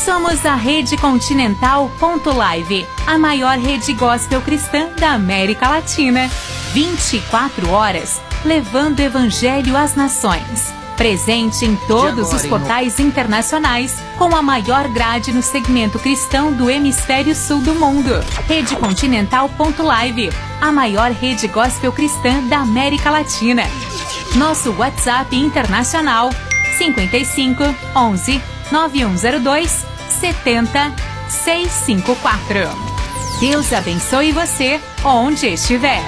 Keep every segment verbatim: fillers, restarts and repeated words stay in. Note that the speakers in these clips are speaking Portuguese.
Somos a Rede Continental ponto live, a maior rede gospel cristã da América Latina. vinte e quatro horas, levando o evangelho às nações. Presente em todos os portais internacionais, com a maior grade no segmento cristão do hemisfério sul do mundo. Rede Continental ponto live, a maior rede gospel cristã da América Latina. Nosso WhatsApp internacional cinco cinco, onze, nove um zero dois, sete zero, seis cinco quatro. Deus abençoe você onde estiver.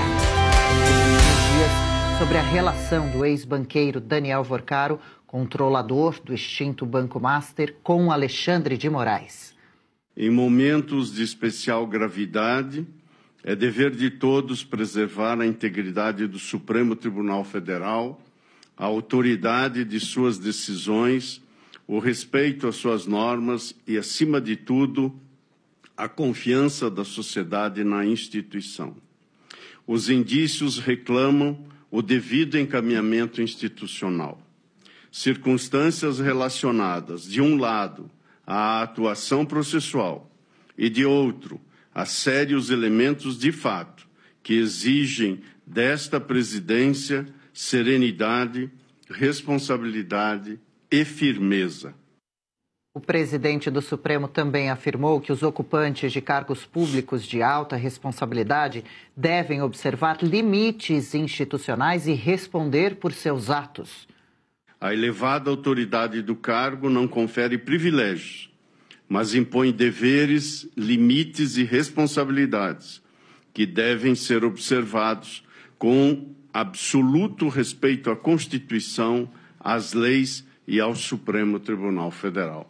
Sobre a relação do ex-banqueiro Daniel Vorcaro, controlador do extinto Banco Master, com Alexandre de Moraes. Em momentos de especial gravidade, é dever de todos preservar a integridade do Supremo Tribunal Federal, a autoridade de suas decisões, o respeito às suas normas e, acima de tudo, a confiança da sociedade na instituição. Os indícios reclamam o devido encaminhamento institucional. Circunstâncias relacionadas, de um lado, à atuação processual e, de outro, a sérios elementos de fato que exigem desta presidência serenidade, responsabilidade e firmeza. O presidente do Supremo também afirmou que os ocupantes de cargos públicos de alta responsabilidade devem observar limites institucionais e responder por seus atos. A elevada autoridade do cargo não confere privilégios, mas impõe deveres, limites e responsabilidades que devem ser observados com absoluto respeito à Constituição, às leis e ao Supremo Tribunal Federal.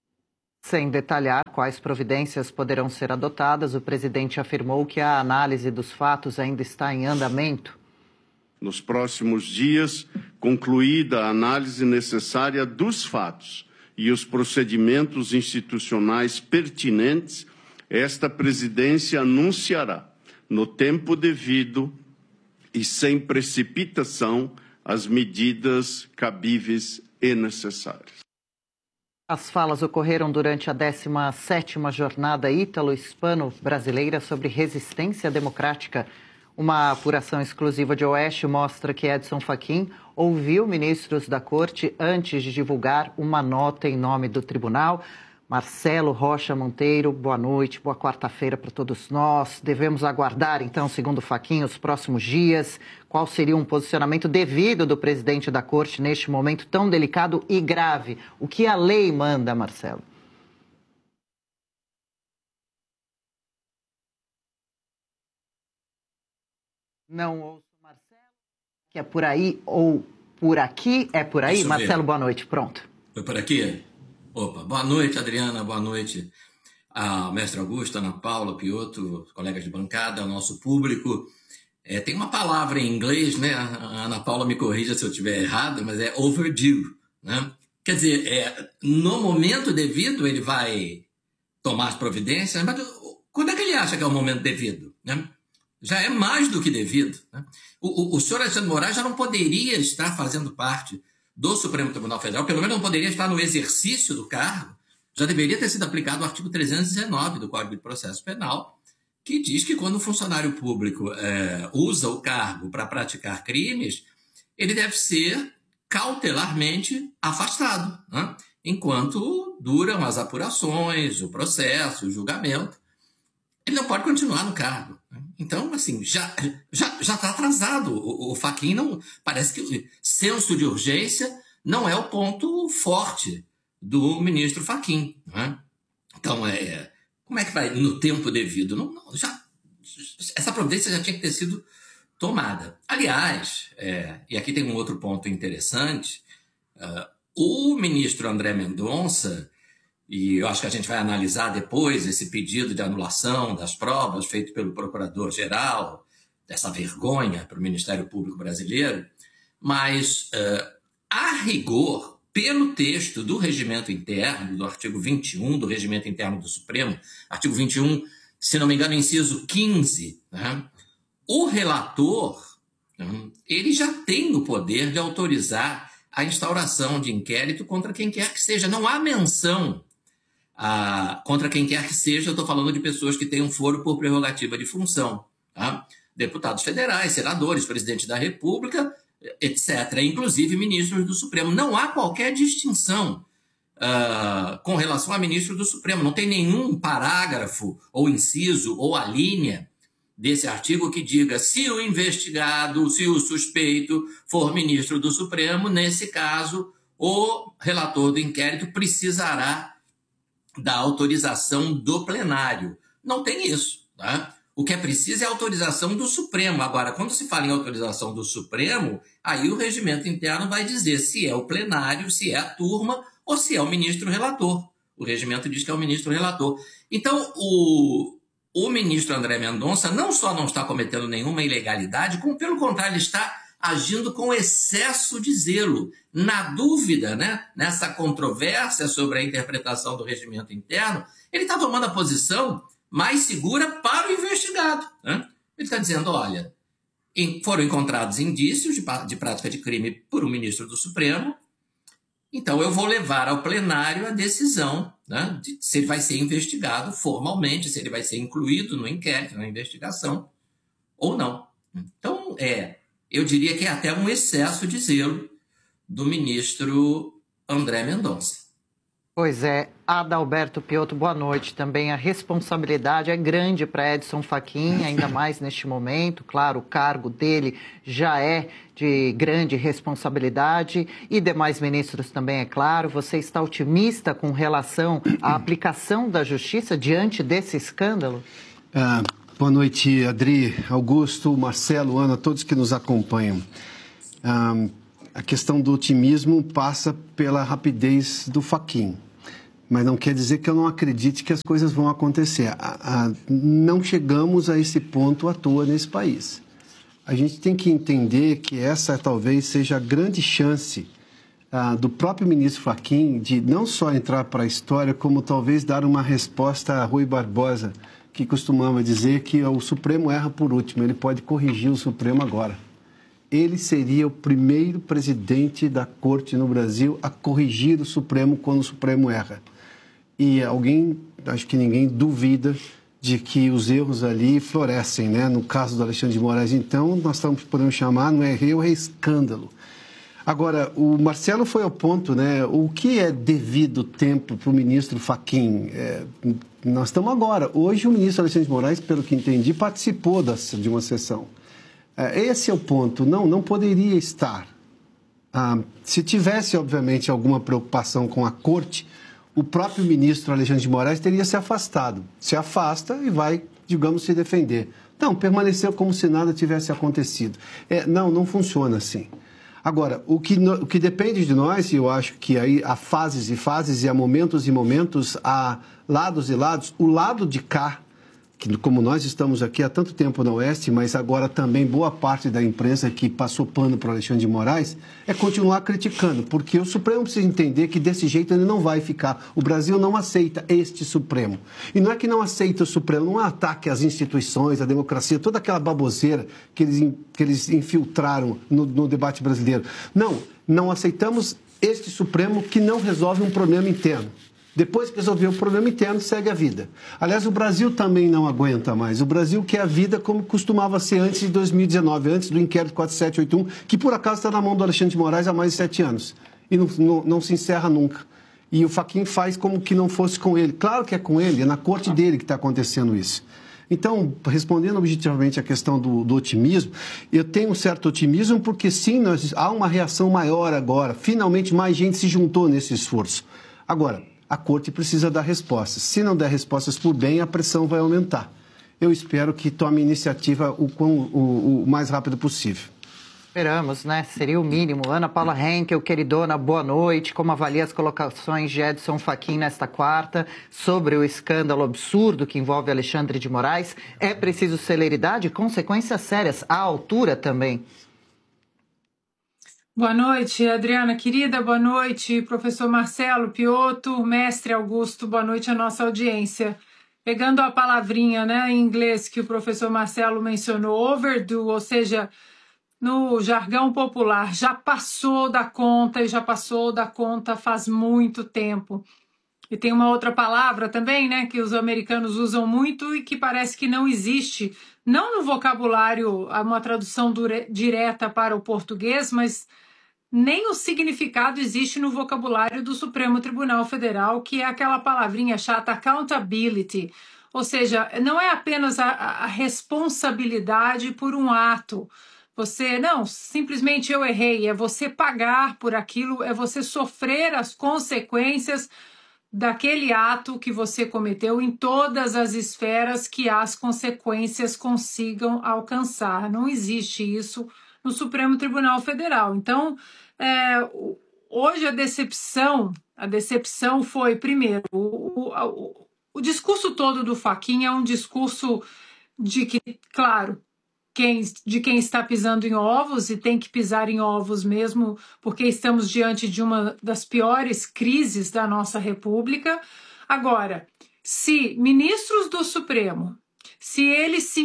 Sem detalhar quais providências poderão ser adotadas, o presidente afirmou que a análise dos fatos ainda está em andamento. Nos próximos dias, concluída a análise necessária dos fatos e os procedimentos institucionais pertinentes, esta presidência anunciará, no tempo devido e sem precipitação, as medidas cabíveis e necessárias. As falas ocorreram durante a décima sétima Jornada Ítalo-Hispano-Brasileira sobre Resistência Democrática. Uma apuração exclusiva de Oeste mostra que Edson Fachin ouviu ministros da Corte antes de divulgar uma nota em nome do tribunal. Marcelo Rocha Monteiro, boa noite, boa quarta-feira para todos nós. Devemos aguardar, então, segundo Fachin, os próximos dias. Qual seria um posicionamento devido do presidente da Corte neste momento tão delicado e grave? O que a lei manda, Marcelo? Não ouço Marcelo, que é por aí ou por aqui? É por aí? Marcelo, boa noite, pronto. Foi por aqui? Opa, boa noite, Adriana, boa noite ao mestre Augusto, Ana Paula, Piotto, colegas de bancada, ao nosso público. É, tem uma palavra em inglês, né? A Ana Paula me corrija se eu estiver errado, mas é overdue, né? Quer dizer, é, no momento devido ele vai tomar as providências, mas quando é que ele acha que é o momento devido, né? Já é mais do que devido, né? O, o, o senhor Alexandre de Moraes já não poderia estar fazendo parte do Supremo Tribunal Federal, pelo menos não poderia estar no exercício do cargo, já deveria ter sido aplicado o artigo trezentos e dezenove do Código de Processo Penal, que diz que quando um funcionário público é, usa o cargo para praticar crimes, ele deve ser cautelarmente afastado, né? Enquanto duram as apurações, o processo, o julgamento. Ele não pode continuar no cargo, né? Então, assim, já já já está atrasado. O, o Fachin não parece que o senso de urgência não é o ponto forte do ministro Fachin, né? Então, é, como é que vai no tempo devido? Não, não, já, essa providência já tinha que ter sido tomada. Aliás, é, e aqui tem um outro ponto interessante, uh, o ministro André Mendonça, e eu acho que a gente vai analisar depois esse pedido de anulação das provas feito pelo procurador-geral, dessa vergonha para o Ministério Público Brasileiro, mas, uh, a rigor, pelo texto do regimento interno, do artigo vinte e um do regimento interno do Supremo, artigo vinte e um, se não me engano, inciso quinze, né? O relator, né, ele já tem o poder de autorizar a instauração de inquérito contra quem quer que seja. Não há menção ah, contra quem quer que seja. Eu estou falando de pessoas que têm um foro por prerrogativa de função, tá? Deputados federais, senadores, presidente da República, etcétera, inclusive ministros do Supremo. Não há qualquer distinção uh, com relação a ministro do Supremo. Não tem nenhum parágrafo, ou inciso, ou a linha desse artigo que diga se o investigado, se o suspeito for ministro do Supremo, nesse caso, o relator do inquérito precisará da autorização do plenário. Não tem isso, tá? O que é preciso é a autorização do Supremo. Agora, quando se fala em autorização do Supremo, aí o regimento interno vai dizer se é o plenário, se é a turma ou se é o ministro relator. O regimento diz que é o ministro relator. Então, o, o ministro André Mendonça não só não está cometendo nenhuma ilegalidade, como, pelo contrário, ele está agindo com excesso de zelo. Na dúvida, né, nessa controvérsia sobre a interpretação do regimento interno, ele está tomando a posição mais segura para o investigado, né? Ele está dizendo, olha, foram encontrados indícios de, de prática de crime por um ministro do Supremo, então eu vou levar ao plenário a decisão, né, de se ele vai ser investigado formalmente, se ele vai ser incluído no inquérito, na investigação, ou não. Então, é, eu diria que é até um excesso de zelo do ministro André Mendonça. Pois é, Adalberto Piotto, boa noite. Também a responsabilidade é grande para Edson Fachin, ainda mais neste momento. Claro, o cargo dele já é de grande responsabilidade e demais ministros também, é claro. Você está otimista com relação à aplicação da justiça diante desse escândalo? Ah, boa noite, Adri, Augusto, Marcelo, Ana, todos que nos acompanham. Ah, a questão do otimismo passa pela rapidez do Fachin. Mas não quer dizer que eu não acredite que as coisas vão acontecer. A, a, não chegamos a esse ponto à toa nesse país. A gente tem que entender que essa talvez seja a grande chance ah, do próprio ministro Fachin de não só entrar para a história, como talvez dar uma resposta a Rui Barbosa, que costumava dizer que o Supremo erra por último, ele pode corrigir o Supremo agora. Ele seria o primeiro presidente da Corte no Brasil a corrigir o Supremo quando o Supremo erra. E alguém, acho que ninguém duvida de que os erros ali florescem, né? No caso do Alexandre de Moraes, então, nós estamos, podemos chamar, não é erro, é escândalo. Agora, o Marcelo foi ao ponto, né? O que é devido tempo para o ministro Fachin? É, nós estamos agora. Hoje o ministro Alexandre de Moraes, pelo que entendi, participou das, de uma sessão. É, esse é o ponto. Não, não poderia estar. Ah, se tivesse, obviamente, alguma preocupação com a corte, o próprio ministro Alexandre de Moraes teria se afastado. Se afasta e vai, digamos, se defender. Não, permaneceu como se nada tivesse acontecido. É, não, não funciona assim. Agora, o que, no, o que depende de nós, e eu acho que aí há fases e fases, e há momentos e momentos, há lados e lados, o lado de cá, que como nós estamos aqui há tanto tempo na Oeste, mas agora também boa parte da imprensa que passou pano para o Alexandre de Moraes, é continuar criticando, porque o Supremo precisa entender que desse jeito ele não vai ficar. O Brasil não aceita este Supremo. E não é que não aceita o Supremo, não é um ataque às instituições, à democracia, toda aquela baboseira que eles, que eles infiltraram no, no debate brasileiro. Não, não aceitamos este Supremo que não resolve um problema interno. Depois que resolveu o problema interno, segue a vida. Aliás, o Brasil também não aguenta mais. O Brasil quer a vida como costumava ser antes de dois mil e dezenove, antes do inquérito quatro sete oito um, que por acaso está na mão do Alexandre de Moraes há mais de sete anos. E não, não, não se encerra nunca. E o Fachin faz como que não fosse com ele. Claro que é com ele, é na corte dele que está acontecendo isso. Então, respondendo objetivamente à questão do, do otimismo, eu tenho um certo otimismo porque sim, nós, há uma reação maior agora. Finalmente mais gente se juntou nesse esforço. Agora, a corte precisa dar respostas. Se não der respostas por bem, a pressão vai aumentar. Eu espero que tome iniciativa o, o, o mais rápido possível. Esperamos, né? Seria o mínimo. Ana Paula Henkel, queridona, boa noite. Como avalia as colocações de Edson Fachin nesta quarta sobre o escândalo absurdo que envolve Alexandre de Moraes? É preciso celeridade e consequências sérias à altura também. Boa noite, Adriana querida, boa noite, professor Marcelo Piotto, mestre Augusto, boa noite à nossa audiência. Pegando a palavrinha, né, em inglês que o professor Marcelo mencionou, overdue, ou seja, no jargão popular, já passou da conta e já passou da conta faz muito tempo. E tem uma outra palavra também, né, que os americanos usam muito e que parece que não existe, não no vocabulário, uma tradução dure, direta para o português, mas nem o significado existe no vocabulário do Supremo Tribunal Federal, que é aquela palavrinha chata, accountability. Ou seja, não é apenas a, a responsabilidade por um ato. Você, não, simplesmente eu errei, é você pagar por aquilo, é você sofrer as consequências daquele ato que você cometeu em todas as esferas que as consequências consigam alcançar. Não existe isso no Supremo Tribunal Federal. Então, é, hoje a decepção, a decepção foi, primeiro, o, o, o discurso todo do Fachin é um discurso de que, claro, Quem, de quem está pisando em ovos, e tem que pisar em ovos mesmo, porque estamos diante de uma das piores crises da nossa República. Agora, se ministros do Supremo, se eles se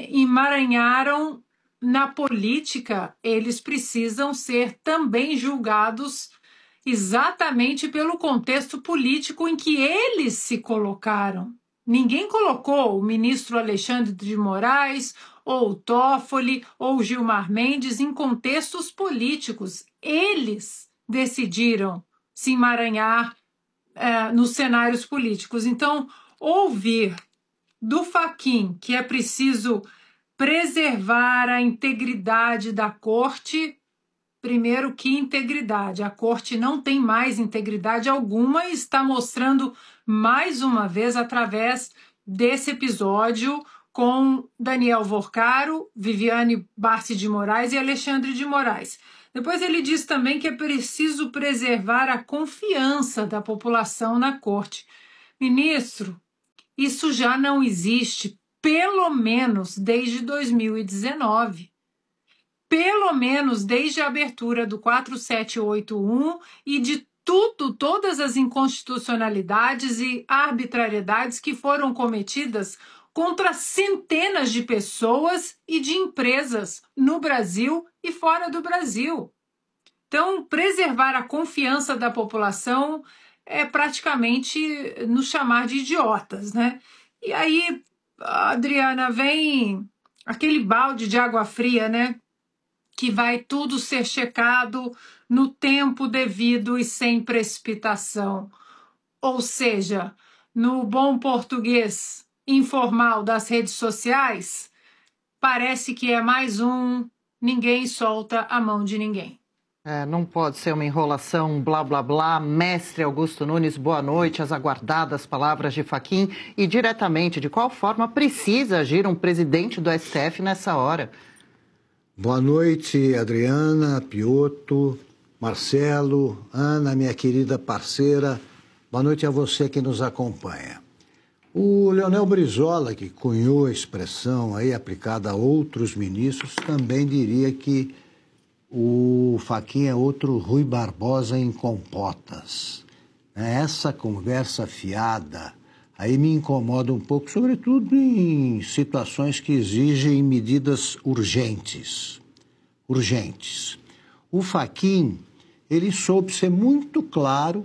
emaranharam na política, eles precisam ser também julgados exatamente pelo contexto político em que eles se colocaram. Ninguém colocou o ministro Alexandre de Moraes, ou Toffoli, ou Gilmar Mendes em contextos políticos. Eles decidiram se emaranhar eh, nos cenários políticos. Então, ouvir do Fachin que é preciso preservar a integridade da corte, primeiro, que integridade? A corte não tem mais integridade alguma e está mostrando mais uma vez através desse episódio com Daniel Vorcaro, Viviane Barsi de Moraes e Alexandre de Moraes. Depois ele diz também que é preciso preservar a confiança da população na corte. Ministro, isso já não existe, pelo menos desde dois mil e dezenove. Pelo menos desde a abertura do quatro sete oito um e de tudo, todas as inconstitucionalidades e arbitrariedades que foram cometidas contra centenas de pessoas e de empresas no Brasil e fora do Brasil. Então, preservar a confiança da população é praticamente nos chamar de idiotas, né? E aí, Adriana, vem aquele balde de água fria, né? Que vai tudo ser checado no tempo devido e sem precipitação. Ou seja, no bom português informal das redes sociais, parece que é mais um ninguém solta a mão de ninguém. É, não pode ser uma enrolação, blá, blá, blá. Mestre Augusto Nunes, boa noite. As aguardadas palavras de Fachin e diretamente, de qual forma precisa agir um presidente do S T F nessa hora? Boa noite, Adriana, Piotto, Marcelo, Ana, minha querida parceira. Boa noite a você que nos acompanha. O Leonel Brizola, que cunhou a expressão aí aplicada a outros ministros, também diria que o Fachin é outro Rui Barbosa em compotas. Essa conversa fiada aí me incomoda um pouco, sobretudo em situações que exigem medidas urgentes. Urgentes. O Fachin, ele soube ser muito claro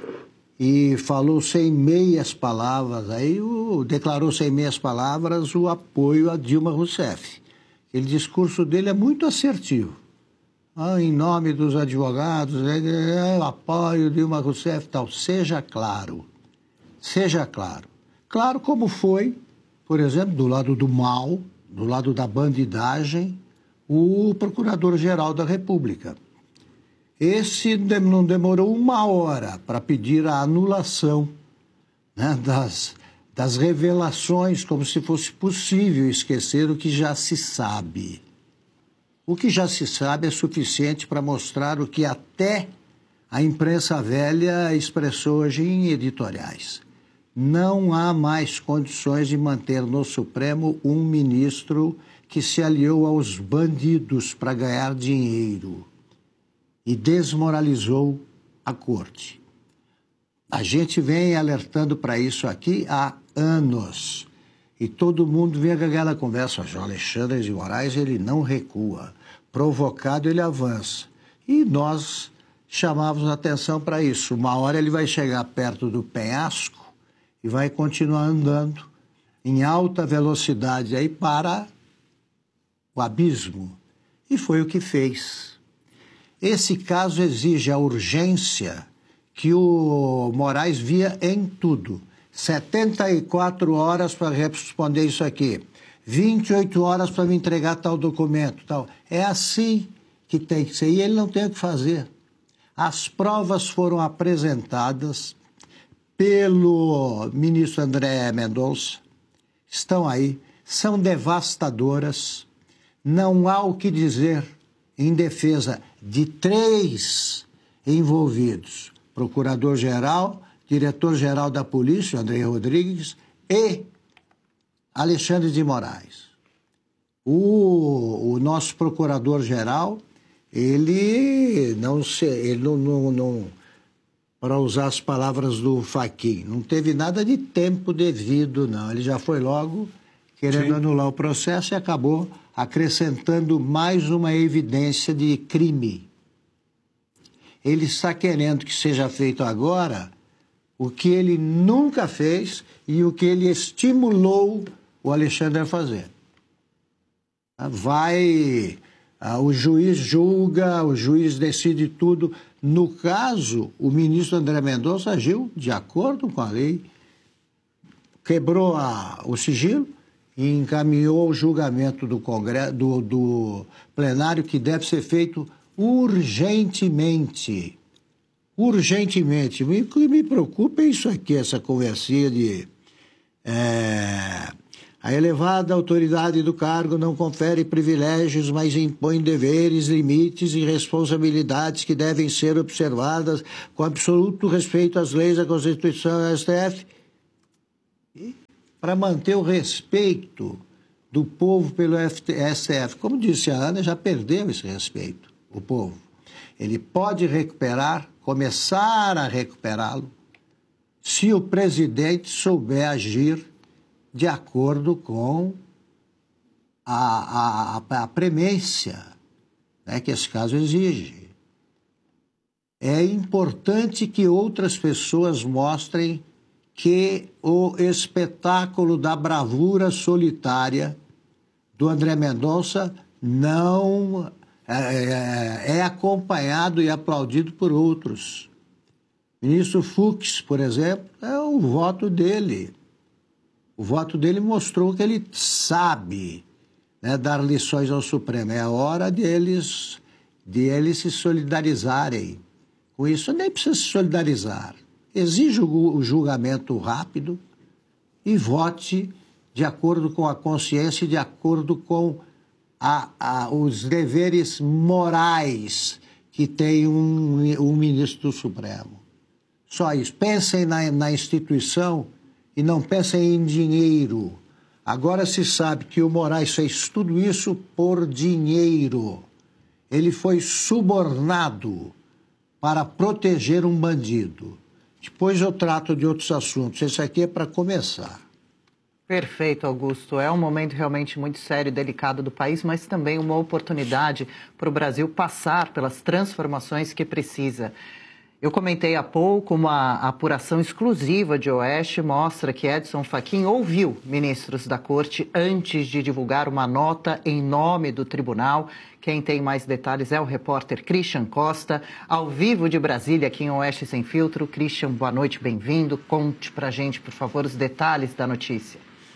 e falou sem meias palavras, aí o, declarou sem meias palavras o apoio a Dilma Rousseff. Aquele discurso dele é muito assertivo. Ah, em nome dos advogados, é, é, apoio Dilma Rousseff e tal. Seja claro, seja claro. Claro como foi, por exemplo, do lado do mal, do lado da bandidagem, o Procurador-Geral da República. Esse não demorou uma hora para pedir a anulação, né, das, das revelações, como se fosse possível esquecer o que já se sabe. O que já se sabe é suficiente para mostrar o que até a imprensa velha expressou hoje em editoriais. Não há mais condições de manter no Supremo um ministro que se aliou aos bandidos para ganhar dinheiro e desmoralizou a corte. A gente vem alertando para isso aqui há anos. E todo mundo vem com aquela conversa. O Alexandre de Moraes, ele não recua. Provocado, ele avança. E nós chamávamos a atenção para isso. Uma hora ele vai chegar perto do penhasco e vai continuar andando em alta velocidade aí para o abismo. E foi o que fez. Esse caso exige a urgência que o Moraes via em tudo. setenta e quatro horas para responder isso aqui. vinte e oito horas para me entregar tal documento. Tal. É assim que tem que ser. E ele não tem o que fazer. As provas foram apresentadas pelo ministro André Mendonça. Estão aí. São devastadoras. Não há o que dizer em defesa de três envolvidos. Procurador-geral, diretor-geral da Polícia, André Rodrigues, e Alexandre de Moraes. O, o nosso procurador-geral, ele não se, ele não, não, não, para usar as palavras do Fachin, não teve nada de tempo devido, não. Ele já foi logo querendo Sim. anular o processo e acabou acrescentando mais uma evidência de crime. Ele está querendo que seja feito agora o que ele nunca fez e o que ele estimulou o Alexandre a fazer. Vai, o juiz julga, o juiz decide tudo. No caso, o ministro André Mendonça agiu de acordo com a lei, quebrou a, o sigilo e encaminhou o julgamento do, congresso, do, do plenário, que deve ser feito urgentemente. Urgentemente. O que me preocupa é isso aqui, essa conversinha de... É, a elevada autoridade do cargo não confere privilégios, mas impõe deveres, limites e responsabilidades que devem ser observadas com absoluto respeito às leis, à Constituição e ao S T F. E para manter o respeito do povo pelo S T F, como disse a Ana, já perdeu esse respeito, o povo. Ele pode recuperar, começar a recuperá-lo, se o presidente souber agir de acordo com a, a, a premência, né, que esse caso exige. É importante que outras pessoas mostrem que o espetáculo da bravura solitária do André Mendonça não é, é acompanhado e aplaudido por outros. O ministro Fux, por exemplo, é o voto dele. O voto dele mostrou que ele sabe, né, dar lições ao Supremo. É a hora deles, de eles se solidarizarem. Com isso, nem precisa se solidarizar. Exige o julgamento rápido e vote de acordo com a consciência e de acordo com a, a, os deveres morais que tem um, um ministro do Supremo. Só isso. Pensem na, na instituição e não pensem em dinheiro. Agora se sabe que o Moraes fez tudo isso por dinheiro. Ele foi subornado para proteger um bandido. Depois eu trato de outros assuntos. Esse aqui é para começar. Perfeito, Augusto. É um momento realmente muito sério e delicado do país, mas também uma oportunidade para o Brasil passar pelas transformações que precisa. Eu comentei há pouco, uma apuração exclusiva de Oeste mostra que Edson Fachin ouviu ministros da Corte antes de divulgar uma nota em nome do tribunal. Quem tem mais detalhes é o repórter Christian Costa, ao vivo de Brasília, aqui em Oeste Sem Filtro. Christian, boa noite, bem-vindo. Conte pra gente, por favor, os detalhes da notícia.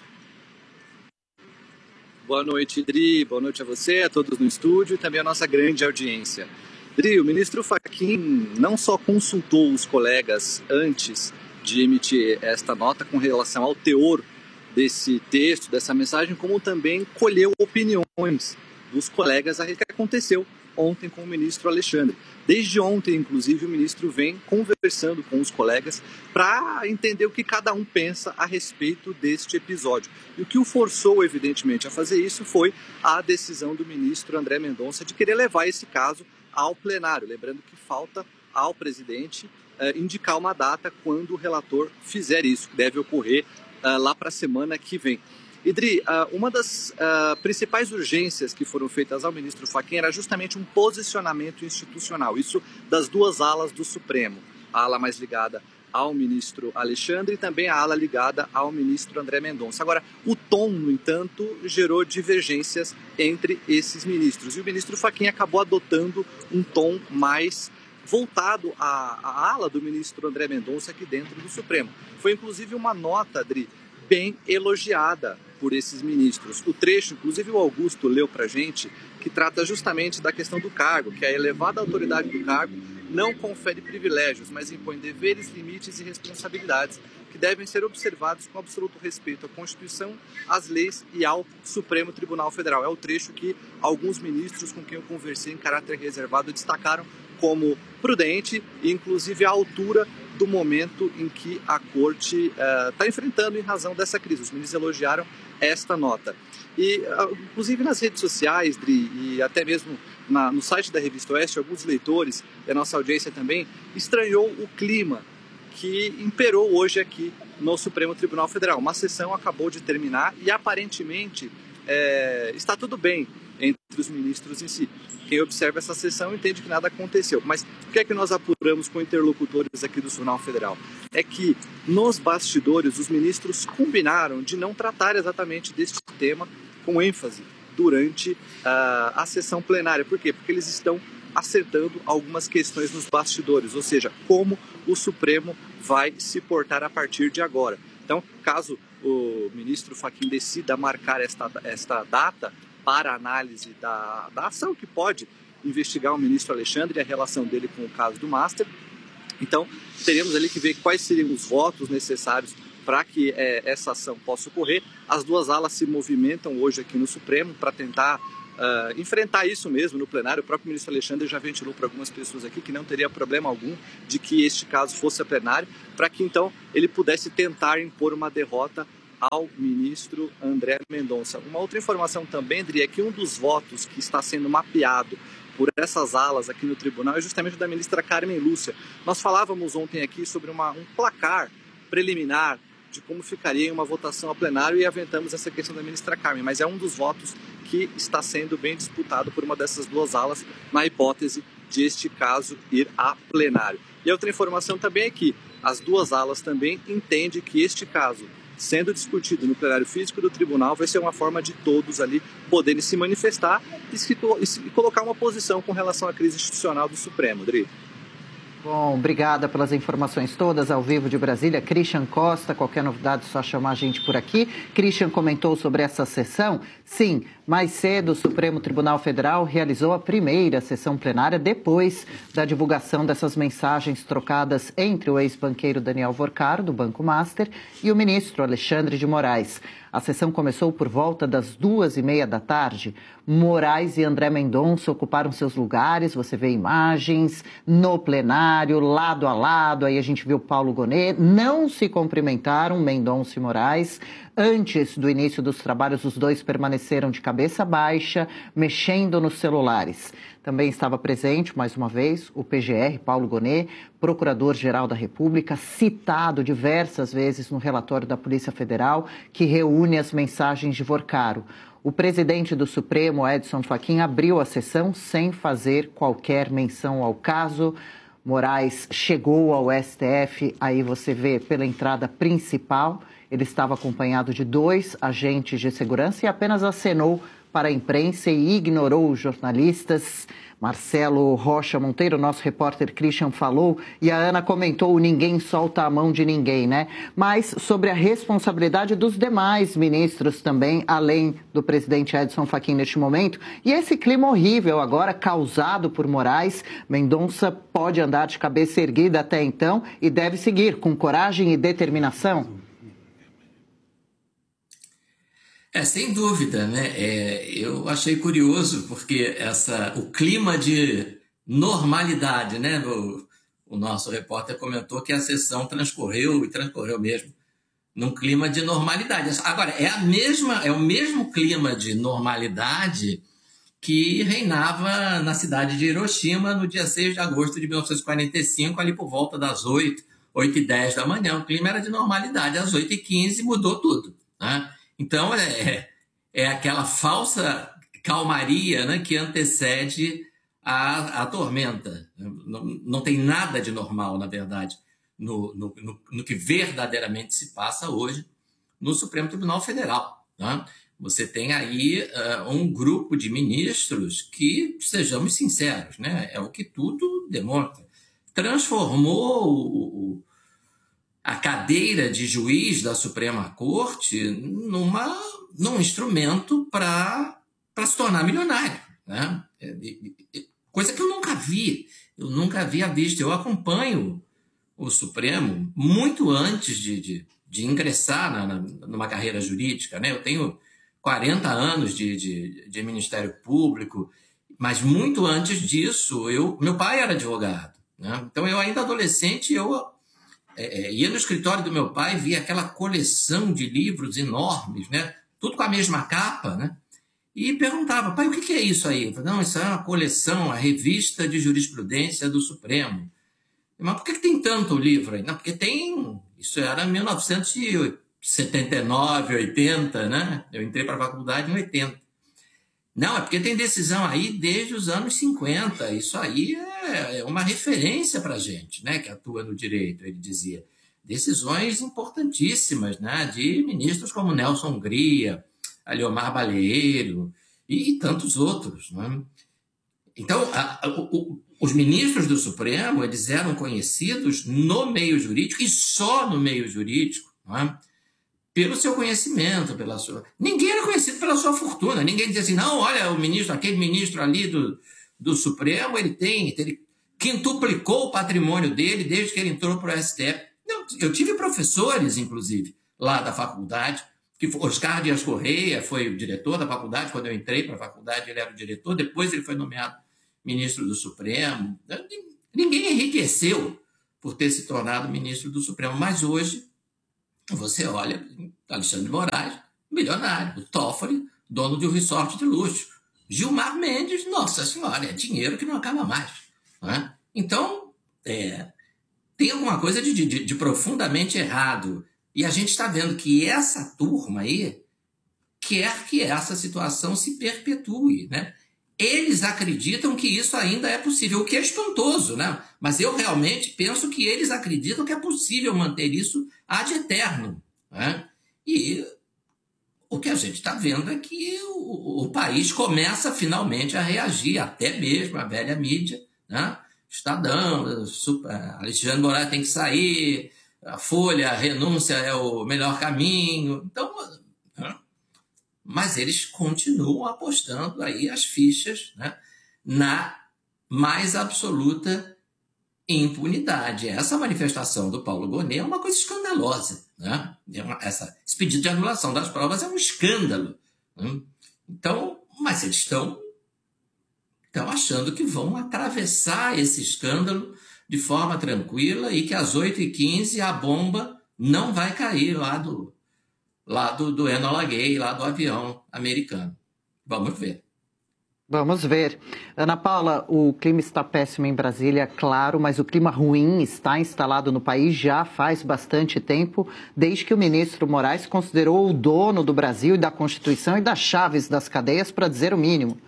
Boa noite, Dri. Boa noite a você, a todos no estúdio e também a nossa grande audiência. Dri, o ministro Fachin não só consultou os colegas antes de emitir esta nota com relação ao teor desse texto, dessa mensagem, como também colheu opiniões dos colegas a respeito do que aconteceu ontem com o ministro Alexandre. Desde ontem, inclusive, o ministro vem conversando com os colegas para entender o que cada um pensa a respeito deste episódio. E o que o forçou, evidentemente, a fazer isso foi a decisão do ministro André Mendonça de querer levar esse caso ao plenário. Lembrando que falta ao presidente eh, indicar uma data quando o relator fizer isso, que deve ocorrer eh, lá para a semana que vem. Idri, uma das uh, principais urgências que foram feitas ao ministro Fachin era justamente um posicionamento institucional, isso das duas alas do Supremo, a ala mais ligada ao ministro Alexandre e também a ala ligada ao ministro André Mendonça. Agora, o tom, no entanto, gerou divergências entre esses ministros e o ministro Fachin acabou adotando um tom mais voltado à, à ala do ministro André Mendonça aqui dentro do Supremo. Foi inclusive uma nota, Adri, bem elogiada por esses ministros. O trecho, inclusive o Augusto leu para a gente, que trata justamente da questão do cargo, que a elevada autoridade do cargo não confere privilégios, mas impõe deveres, limites e responsabilidades que devem ser observados com absoluto respeito à Constituição, às leis e ao Supremo Tribunal Federal. É o trecho que alguns ministros com quem eu conversei em caráter reservado destacaram como prudente e inclusive à altura do momento em que a Corte está uh, enfrentando em razão dessa crise. Os ministros elogiaram esta nota. E, uh, inclusive nas redes sociais, Dri, e até mesmo na, no site da Revista Oeste, alguns leitores, e a nossa audiência também, estranhou o clima que imperou hoje aqui no Supremo Tribunal Federal. Uma sessão acabou de terminar e aparentemente é, está tudo bem entre os ministros em si. Quem observa essa sessão entende que nada aconteceu. Mas o que é que nós apuramos com interlocutores aqui do Tribunal Federal? É que nos bastidores os ministros combinaram de não tratar exatamente deste tema com ênfase durante uh, a sessão plenária. Por quê? Porque eles estão acertando algumas questões nos bastidores, ou seja, como o Supremo vai se portar a partir de agora. Então, caso o ministro Fachin decida marcar esta, esta data para análise da, da ação que pode investigar o ministro Alexandre e a relação dele com o caso do Master, então teremos ali que ver quais seriam os votos necessários para que é, essa ação possa ocorrer. As duas alas se movimentam hoje aqui no Supremo para tentar uh, enfrentar isso mesmo no plenário. O próprio ministro Alexandre já ventilou para algumas pessoas aqui que não teria problema algum de que este caso fosse a plenário, para que então ele pudesse tentar impor uma derrota ao ministro André Mendonça. Uma outra informação também, Dri, é que um dos votos que está sendo mapeado por essas alas aqui no tribunal é justamente o da ministra Carmen Lúcia. Nós falávamos ontem aqui sobre uma, um placar preliminar de como ficaria em uma votação a plenário e aventamos essa questão da ministra Carmen, mas é um dos votos que está sendo bem disputado por uma dessas duas alas na hipótese de este caso ir a plenário. E a outra informação também é que as duas alas também entendem que este caso, sendo discutido no plenário físico do tribunal, vai ser uma forma de todos ali poderem se manifestar e, se, e colocar uma posição com relação à crise institucional do Supremo, Dri. Bom, obrigada pelas informações todas ao vivo de Brasília. Christian Costa, qualquer novidade é só chamar a gente por aqui. Christian comentou sobre essa sessão. Sim, mais cedo o Supremo Tribunal Federal realizou a primeira sessão plenária depois da divulgação dessas mensagens trocadas entre o ex-banqueiro Daniel Vorcaro, do Banco Master, e o ministro Alexandre de Moraes. A sessão começou por volta das duas e meia da tarde. Moraes e André Mendonça ocuparam seus lugares, você vê imagens no plenário, lado a lado, aí a gente viu Paulo Gonet, não se cumprimentaram, Mendonça e Moraes. Antes do início dos trabalhos, os dois permaneceram de cabeça baixa, mexendo nos celulares. Também estava presente, mais uma vez, o P G R, Paulo Gonet, Procurador-Geral da República, citado diversas vezes no relatório da Polícia Federal, que reúne as mensagens de Vorcaro. O presidente do Supremo, Edson Fachin, abriu a sessão sem fazer qualquer menção ao caso. Moraes chegou ao S T F, aí você vê pela entrada principal. Ele estava acompanhado de dois agentes de segurança e apenas acenou para a imprensa e ignorou os jornalistas. Marcelo Rocha Monteiro, nosso repórter Christian, falou e a Ana comentou: o ninguém solta a mão de ninguém, né? Mas sobre a responsabilidade dos demais ministros também, além do presidente Edson Fachin neste momento. E esse clima horrível agora causado por Moraes, Mendonça pode andar de cabeça erguida até então e deve seguir com coragem e determinação? É, sem dúvida, né? É, eu achei curioso porque essa, o clima de normalidade, né? O, o nosso repórter comentou que a sessão transcorreu, e transcorreu mesmo, num clima de normalidade. Agora, é, a mesma, é o mesmo clima de normalidade que reinava na cidade de Hiroshima no dia seis de agosto de mil novecentos e quarenta e cinco, ali por volta das oito, oito e dez da manhã. O clima era de normalidade. Às oito e quinze mudou tudo, né? Então, é, é aquela falsa calmaria, né, que antecede a, a tormenta. Não, não tem nada de normal, na verdade, no, no, no, no que verdadeiramente se passa hoje no Supremo Tribunal Federal, né? Você tem aí uh, um grupo de ministros que, sejamos sinceros, né, é o que tudo demonstra, transformou o, a cadeira de juiz da Suprema Corte numa, num instrumento para se tornar milionário, né? Coisa que eu nunca vi, eu nunca havia visto. Eu acompanho o Supremo muito antes de, de, de ingressar na, na, numa carreira jurídica, né? Eu tenho quarenta anos de, de, de Ministério Público, mas muito antes disso, eu, meu pai era advogado, né? Então, eu ainda adolescente, eu é, ia no escritório do meu pai, via aquela coleção de livros enormes, né? Tudo com a mesma capa, né? E perguntava, pai, o que é isso aí? Eu falei, não, isso é uma coleção, a revista de jurisprudência do Supremo. Mas por que tem tanto livro aí? Não, porque tem... Isso era mil novecentos e setenta e nove, oitenta, né? Eu entrei para a faculdade em oitenta. Não, é porque tem decisão aí desde os anos cinquenta. Isso aí é uma referência para a gente, né, que atua no direito, ele dizia. Decisões importantíssimas, né, de ministros como Nelson Hungria, Aliomar Baleiro e, e tantos outros, né? Então, a, a, o, os ministros do Supremo, eles eram conhecidos no meio jurídico e só no meio jurídico, né, pelo seu conhecimento, pela sua... Ninguém era conhecido pela sua fortuna. Ninguém dizia assim, não, olha, o ministro, aquele ministro ali do, do Supremo, ele tem, ele quintuplicou o patrimônio dele desde que ele entrou para o S T F. Não, eu tive professores, inclusive, lá da faculdade, que Oscar Dias Correia foi o diretor da faculdade. Quando eu entrei para a faculdade, ele era o diretor, depois ele foi nomeado ministro do Supremo. Ninguém enriqueceu por ter se tornado ministro do Supremo, mas hoje você olha, Alexandre de Moraes, milionário, o Toffoli, dono de um resort de luxo, Gilmar Mendes, nossa senhora, é dinheiro que não acaba mais, né? Então, é, tem alguma coisa de, de, de profundamente errado. E a gente está vendo que essa turma aí quer que essa situação se perpetue, né? Eles acreditam que isso ainda é possível, o que é espantoso, né? Mas eu realmente penso que eles acreditam que é possível manter isso ad eterno, né? E o que a gente está vendo é que o, o país começa finalmente a reagir, até mesmo a velha mídia, né? Estadão, super, Alexandre de Moraes tem que sair, a Folha, a renúncia é o melhor caminho. Então, né? Mas eles continuam apostando aí as fichas, né, na mais absoluta impunidade. Essa manifestação do Paulo Gonet é uma coisa escandalosa, né? Essa, esse pedido de anulação das provas é um escândalo, né? Então, mas eles estão, estão achando que vão atravessar esse escândalo de forma tranquila e que às oito e quinze a bomba não vai cair lá do... lá do, do Enola Gay, lá do avião americano. Vamos ver. Vamos ver. Ana Paula, o clima está péssimo em Brasília, claro, mas o clima ruim está instalado no país já faz bastante tempo, desde que o ministro Moraes considerou o dono do Brasil e da Constituição e das chaves das cadeias, para dizer o mínimo.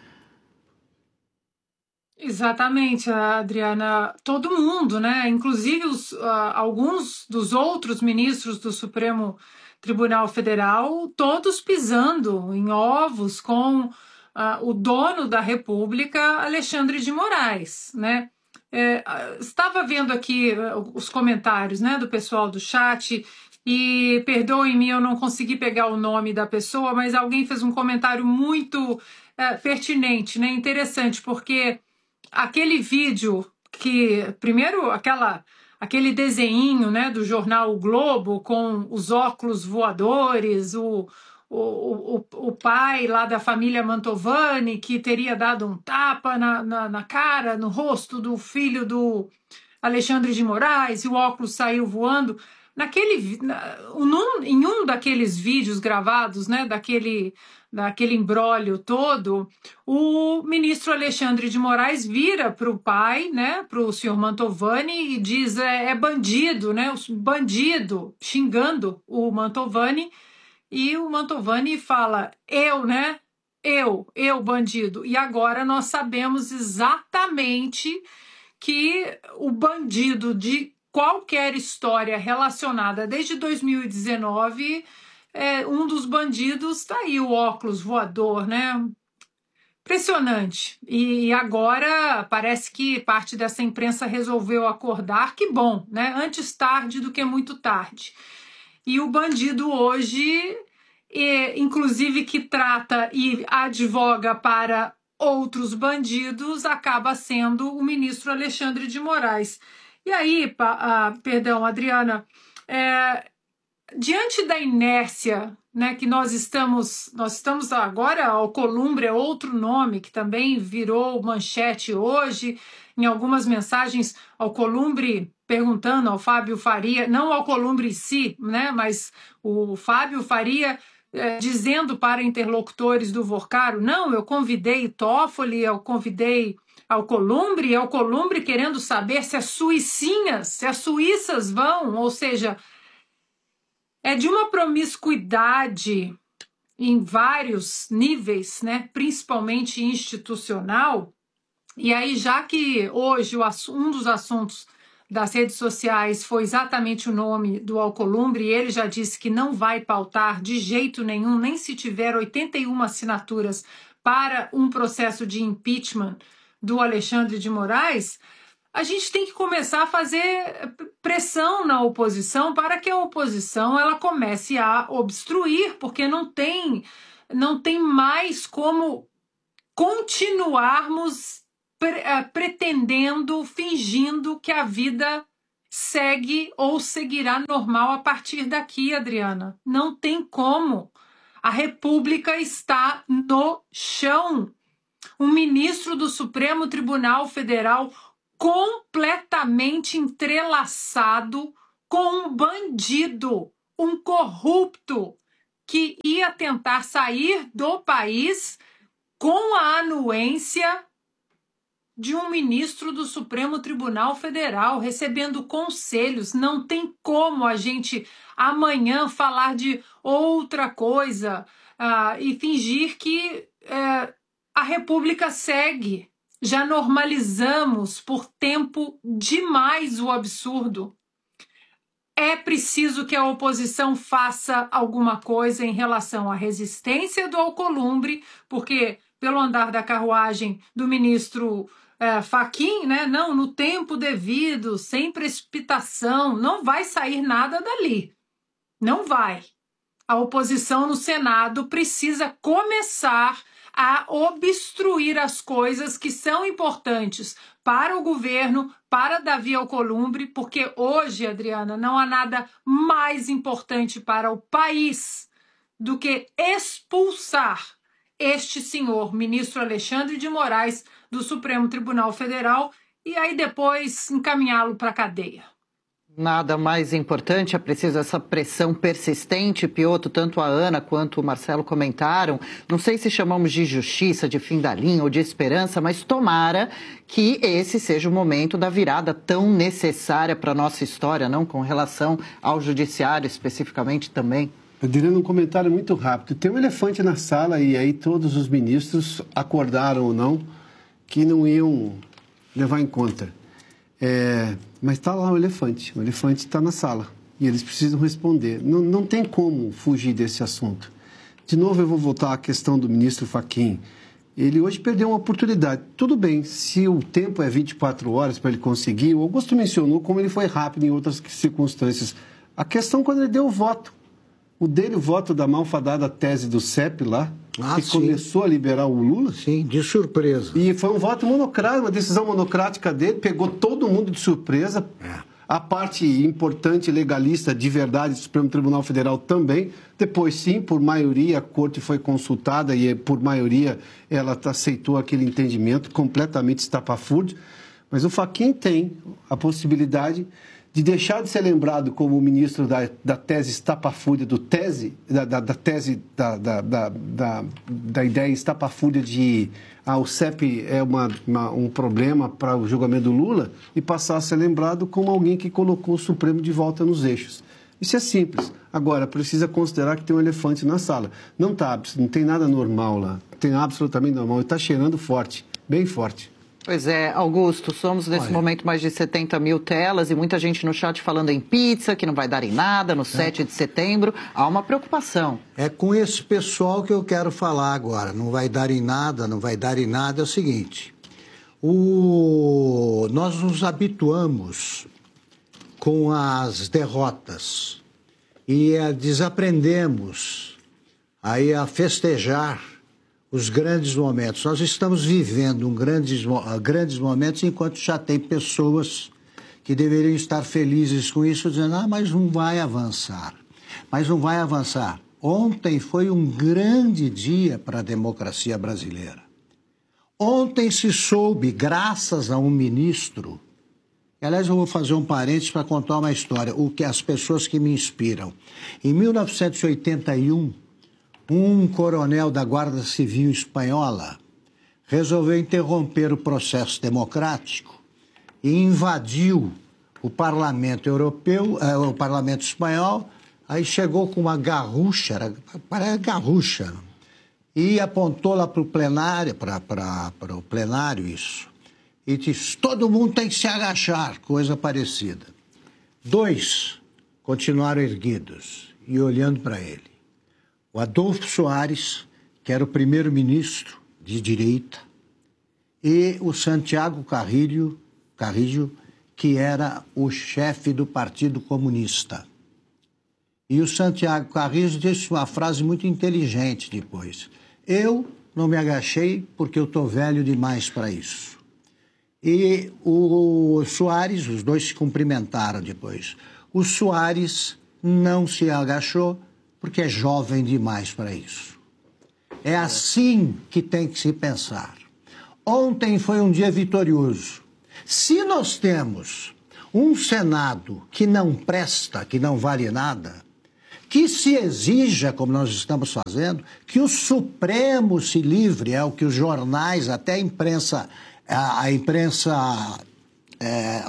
Exatamente, Adriana. Todo mundo, né? Inclusive os, uh, alguns dos outros ministros do Supremo Tribunal Federal, todos pisando em ovos com uh, o dono da República, Alexandre de Moraes, né? É, estava vendo aqui uh, os comentários, né, do pessoal do chat e, perdoem-me, eu não consegui pegar o nome da pessoa, mas alguém fez um comentário muito uh, pertinente, né, interessante, porque aquele vídeo que, primeiro, aquela... aquele desenho, né, do jornal O Globo com os óculos voadores, o, o, o, o pai lá da família Mantovani que teria dado um tapa na, na, na cara, no rosto do filho do Alexandre de Moraes e o óculos saiu voando. Naquele, num, em um daqueles vídeos gravados, né, daquele, daquele imbróglio todo, o ministro Alexandre de Moraes vira para o pai, né, para o senhor Mantovani, e diz, é, é bandido, né, bandido, xingando o Mantovani, e o Mantovani fala, eu, né? Eu, eu, bandido. E agora nós sabemos exatamente que o bandido de qualquer história relacionada desde dois mil e dezenove, é, um dos bandidos está aí, o óculos voador, né? Impressionante. E agora parece que parte dessa imprensa resolveu acordar, que bom, né? Antes tarde do que muito tarde. E o bandido hoje, é, inclusive que trata e advoga para outros bandidos, acaba sendo o ministro Alexandre de Moraes. E aí, pa, uh, perdão, Adriana, é, diante da inércia, né, que nós estamos, nós estamos agora, Alcolumbre é outro nome que também virou manchete hoje, em algumas mensagens, Alcolumbre perguntando ao Fábio Faria, não o Alcolumbre em si, né, mas o Fábio Faria é, dizendo para interlocutores do Vorcaro, não, eu convidei Toffoli, eu convidei Alcolumbre, e Alcolumbre querendo saber se as suicinhas, se as suíças vão, ou seja, é de uma promiscuidade em vários níveis, né, principalmente institucional. E aí, já que hoje o, um dos assuntos das redes sociais foi exatamente o nome do Alcolumbre, e ele já disse que não vai pautar de jeito nenhum, nem se tiver oitenta e uma assinaturas para um processo de impeachment do Alexandre de Moraes, a gente tem que começar a fazer pressão na oposição para que a oposição ela comece a obstruir, porque não tem, não tem mais como continuarmos pre- pretendendo, fingindo que a vida segue ou seguirá normal a partir daqui, Adriana. Não tem como. A República está no chão. Um ministro do Supremo Tribunal Federal completamente entrelaçado com um bandido, um corrupto, que ia tentar sair do país com a anuência de um ministro do Supremo Tribunal Federal, recebendo conselhos. Não tem como a gente amanhã falar de outra coisa uh, e fingir que uh, a República segue. Já normalizamos por tempo demais o absurdo. É preciso que a oposição faça alguma coisa em relação à resistência do Alcolumbre, porque, pelo andar da carruagem do ministro é, Fachin, né, não, no tempo devido, sem precipitação, não vai sair nada dali. Não vai. A oposição no Senado precisa começar a obstruir as coisas que são importantes para o governo, para Davi Alcolumbre, porque hoje, Adriana, não há nada mais importante para o país do que expulsar este senhor, ministro Alexandre de Moraes, do Supremo Tribunal Federal, e aí depois encaminhá-lo para a cadeia. Nada mais importante, é preciso essa pressão persistente, Piotto, tanto a Ana quanto o Marcelo comentaram. Não sei se chamamos de justiça, de fim da linha ou de esperança, mas tomara que esse seja o momento da virada tão necessária para a nossa história, não? Com relação ao judiciário especificamente também. Adriana, um comentário muito rápido. Tem um elefante na sala e aí todos os ministros acordaram ou não que não iam levar em conta. É, mas está lá o elefante, o elefante está na sala e eles precisam responder. Não, não tem como fugir desse assunto. De novo eu vou voltar à questão do ministro Fachin. Ele hoje perdeu uma oportunidade. Tudo bem, se o tempo é vinte e quatro horas para ele conseguir, o Augusto mencionou como ele foi rápido em outras circunstâncias. A questão quando ele deu o voto. O dele, o voto da malfadada tese do C E P lá, ah, que sim. começou a liberar o Lula. Sim, de surpresa. E foi um voto monocrático, uma decisão monocrática dele, pegou todo mundo de surpresa. É. A parte importante, legalista, de verdade, do Supremo Tribunal Federal também. Depois, sim, por maioria, a corte foi consultada e, por maioria, ela aceitou aquele entendimento completamente estapafúrdio. Mas o Fachin tem a possibilidade de deixar de ser lembrado como o ministro da, da tese estapafúrdia, do tese, da, da, da tese, da, da, da, da, da ideia estapafúrdia de ah, o C E P é uma, uma, um problema para o julgamento do Lula, e passar a ser lembrado como alguém que colocou o Supremo de volta nos eixos. Isso é simples. Agora, precisa considerar que tem um elefante na sala. Não, tá, não tem nada normal lá. Tem absolutamente normal. E está cheirando forte, bem forte. Pois é, Augusto, somos nesse Olha. momento mais de setenta mil telas e muita gente no chat falando em pizza, que não vai dar em nada no é. sete de setembro. Há uma preocupação. É com esse pessoal que eu quero falar agora. Não vai dar em nada, não vai dar em nada. É o seguinte, o... nós nos habituamos com as derrotas e a desaprendemos aí a festejar os grandes momentos. Nós estamos vivendo um grandes, grandes momentos enquanto já tem pessoas que deveriam estar felizes com isso, dizendo, ah, mas não vai avançar. Mas não vai avançar. Ontem foi um grande dia para a democracia brasileira. Ontem se soube, graças a um ministro, aliás, eu vou fazer um parênteses para contar uma história, o que as pessoas que me inspiram. Em mil novecentos e oitenta e um, um coronel da Guarda Civil Espanhola resolveu interromper o processo democrático e invadiu o Parlamento Europeu, eh, o Parlamento Espanhol, aí chegou com uma garrucha, era, parece garrucha, e apontou lá para o plenário, para o plenário isso, e disse, todo mundo tem que se agachar, coisa parecida. Dois continuaram erguidos e olhando para ele. O Adolfo Soares, que era o primeiro-ministro de direita, e o Santiago Carrillo, Carrillo, que era o chefe do Partido Comunista. E o Santiago Carrillo disse uma frase muito inteligente depois. Eu não me agachei porque eu estou velho demais para isso. E o Soares, os dois se cumprimentaram depois. O Soares não se agachou porque é jovem demais para isso. É assim que tem que se pensar. Ontem foi um dia vitorioso. Se nós temos um Senado que não presta, que não vale nada, que se exija, como nós estamos fazendo, que o Supremo se livre, é o que os jornais, até a imprensa, a, a imprensa é,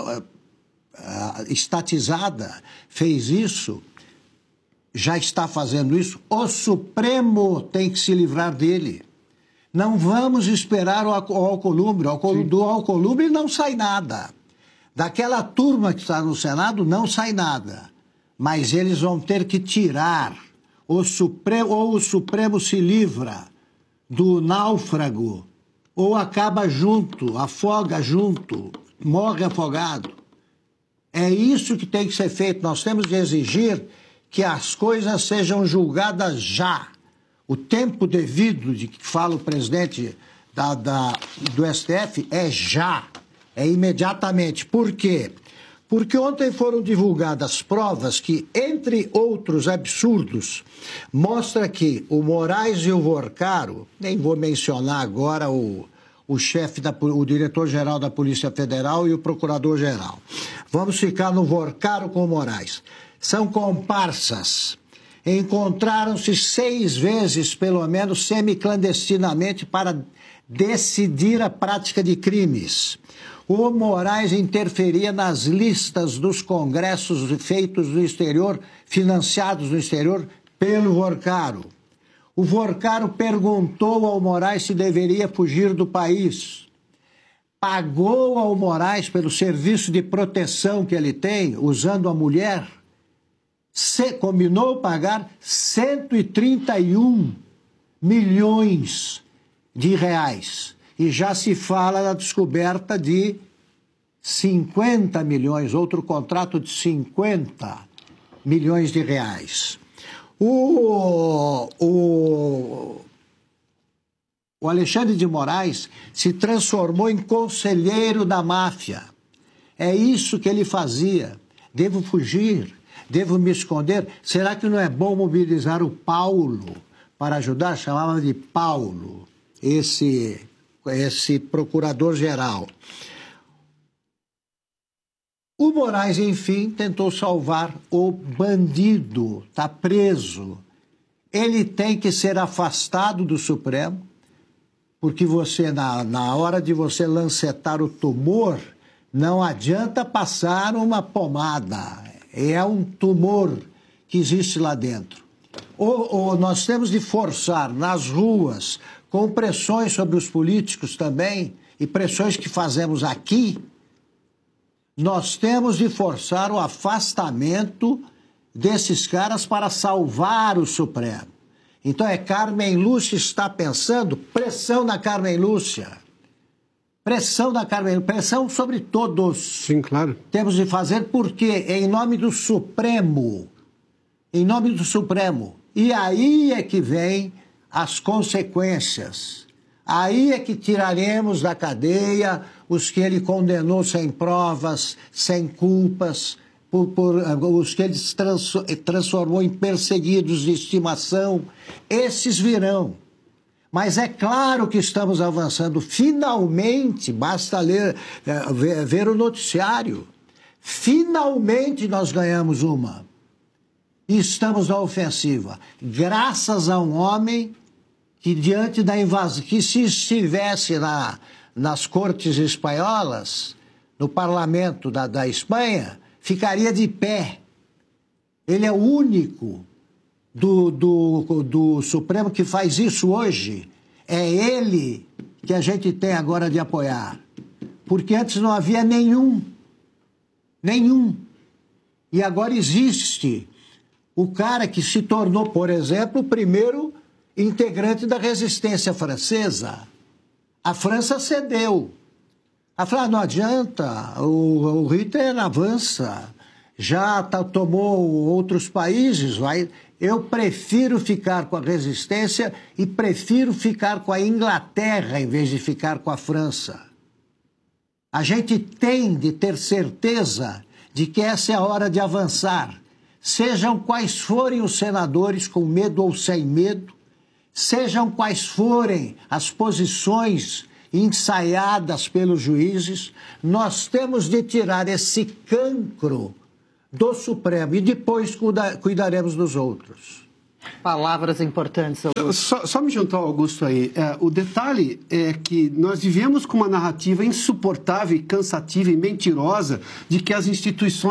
a, estatizada fez isso, já está fazendo isso, o Supremo tem que se livrar dele. Não vamos esperar o Alcolumbre. Do Alcolumbre não sai nada. Daquela turma que está no Senado não sai nada. Mas eles vão ter que tirar o Supremo, ou o Supremo se livra do náufrago, ou acaba junto, afoga junto, morre afogado. É isso que tem que ser feito. Nós temos de exigir que as coisas sejam julgadas já. O tempo devido de que fala o presidente da, da, do S T F é já, é imediatamente. Por quê? Porque ontem foram divulgadas provas que, entre outros absurdos, mostra que o Moraes e o Vorcaro, nem vou mencionar agora o, o chefe, da, o diretor-geral da Polícia Federal e o procurador-geral. Vamos ficar no Vorcaro com o Moraes. São comparsas. Encontraram-se seis vezes, pelo menos, semiclandestinamente para decidir a prática de crimes. O Moraes interferia nas listas dos congressos feitos no exterior, financiados no exterior pelo Vorcaro. O Vorcaro perguntou ao Moraes se deveria fugir do país. Pagou ao Moraes pelo serviço de proteção que ele tem, usando a mulher. Se, combinou pagar cento e trinta e um milhões de reais. E já se fala da descoberta de cinquenta milhões, outro contrato de cinquenta milhões de reais. O, o, o Alexandre de Moraes se transformou em conselheiro da máfia. É isso que ele fazia. Devo fugir? Devo me esconder? Será que não é bom mobilizar o Paulo para ajudar? Chamava de Paulo, esse, esse procurador-geral. O Moraes, enfim, tentou salvar o bandido, está preso. Ele tem que ser afastado do Supremo, porque você, na, na hora de você lancetar o tumor, não adianta passar uma pomada. É um tumor que existe lá dentro. Ou, ou nós temos de forçar nas ruas, com pressões sobre os políticos também, e pressões que fazemos aqui, nós temos de forçar o afastamento desses caras para salvar o Supremo. Então é Carmen Lúcia está pensando, pressão na Carmen Lúcia. Pressão da Carmen, pressão sobre todos. Sim, claro. Temos de fazer porque em nome do Supremo, em nome do Supremo. E aí é que vem as consequências. Aí é que tiraremos da cadeia os que ele condenou sem provas, sem culpas, por, por, os que ele trans, transformou em perseguidos de estimação. Esses virão. Mas é claro que estamos avançando. Finalmente, basta ler, ver, ver o noticiário. Finalmente nós ganhamos uma. E estamos na ofensiva. Graças a um homem que, diante da invasão, que se estivesse na, nas cortes espanholas, no parlamento da, da Espanha, ficaria de pé. Ele é o único do, do, do Supremo que faz isso hoje. É ele que a gente tem agora de apoiar. Porque antes não havia nenhum. Nenhum. E agora existe o cara que se tornou, por exemplo, o primeiro integrante da resistência francesa. A França cedeu. A França não adianta, o, o Hitler avança, já tá, tomou outros países, vai. Eu prefiro ficar com a resistência e prefiro ficar com a Inglaterra em vez de ficar com a França. A gente tem de ter certeza de que essa é a hora de avançar. Sejam quais forem os senadores, com medo ou sem medo, sejam quais forem as posições ensaiadas pelos juízes, nós temos de tirar esse cancro do Supremo e depois cuida, cuidaremos dos outros. Palavras importantes. Só, só me juntar ao Augusto aí. É, o detalhe é que nós vivemos com uma narrativa insuportável, cansativa e mentirosa de que as instituições